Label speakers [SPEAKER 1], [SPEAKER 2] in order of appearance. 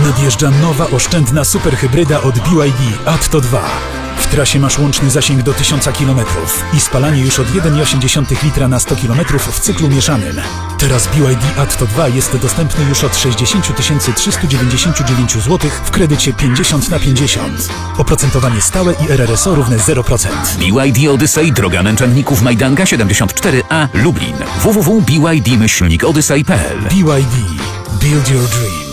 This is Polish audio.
[SPEAKER 1] Nadjeżdża nowa, oszczędna superhybryda od BYD Atto 2. W trasie masz łączny zasięg do 1000 km i spalanie już od 1,8 litra na 100 km w cyklu mieszanym. Teraz BYD Atto 2 jest dostępny już od 60 399 zł w kredycie 50/50. Oprocentowanie stałe i RRSO równe 0%.
[SPEAKER 2] BYD Odyssey, droga Męczenników Majdanka 74A, Lublin. www.byd-odyssey.pl.
[SPEAKER 1] BYD. Build your dream.